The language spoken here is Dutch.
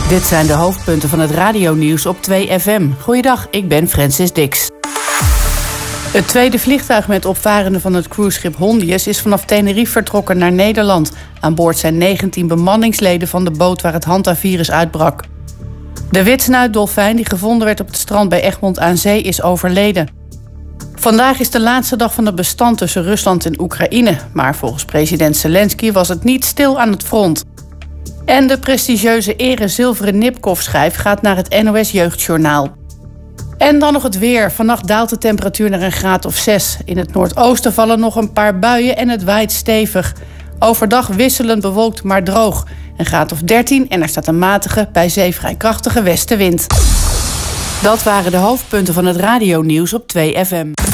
Dit zijn de hoofdpunten van het radionieuws op 2FM. Goeiedag, ik ben Francis Dix. Het tweede vliegtuig met opvarenden van het cruiseschip Hondius is vanaf Tenerife vertrokken naar Nederland. Aan boord zijn 19 bemanningsleden van de boot waar het Hantavirus uitbrak. De witsnuitdolfijn die gevonden werd op het strand bij Egmond aan Zee is overleden. Vandaag is de laatste dag van het bestand tussen Rusland en Oekraïne. Maar volgens president Zelensky was het niet stil aan het front. En de prestigieuze ere zilveren Nipkoff-schijf gaat naar het NOS Jeugdjournaal. En dan nog het weer. Vannacht daalt de temperatuur naar een graad of 6. In het noordoosten vallen nog een paar buien en het waait stevig. Overdag wisselend bewolkt, maar droog. Een graad of 13 en er staat een matige, bij zee vrij krachtige westenwind. Dat waren de hoofdpunten van het radionieuws op 2FM.